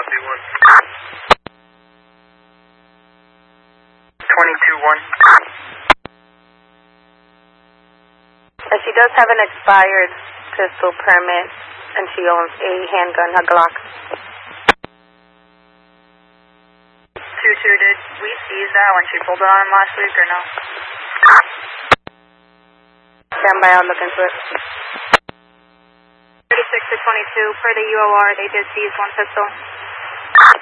Copy 1. 22-1. She does have an expired pistol permit, and she owns a handgun, a Glock. 2-2, did we seize that when she pulled it on him last week or no? Stand by, I'll look into it. 36-22, per the UOR, they did seize one pistol.